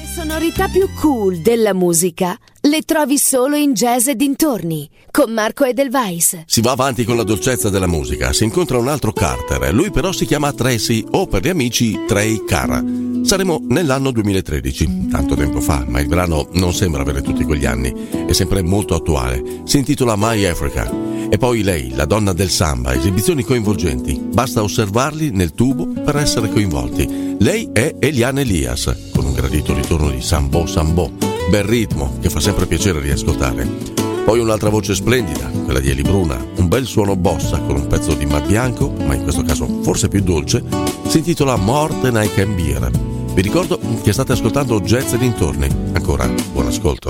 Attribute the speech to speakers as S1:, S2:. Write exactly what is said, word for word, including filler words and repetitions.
S1: sonorità più cool della musica le trovi solo in Jazz e dintorni con Marco Edelweiss.
S2: Si va avanti con la dolcezza della musica, si incontra un altro Carter, lui però si chiama Tracy o per gli amici Trey Cara. Saremo nell'anno duemilatredici, tanto tempo fa, ma il brano non sembra avere tutti quegli anni, è sempre molto attuale. Si intitola My Africa. E poi lei, la donna del samba, esibizioni coinvolgenti, basta osservarli nel tubo per essere coinvolti. Lei è Eliane Elias, con un gradito ritorno di Sambo Sambo, bel ritmo che fa sempre piacere riascoltare. Poi un'altra voce splendida, quella di Eli Bruna, un bel suono bossa con un pezzo di Matt Bianco, ma in questo caso forse più dolce, si intitola More Than I Can Bear. Vi ricordo che state ascoltando Jazz e dintorni. Ancora buon ascolto.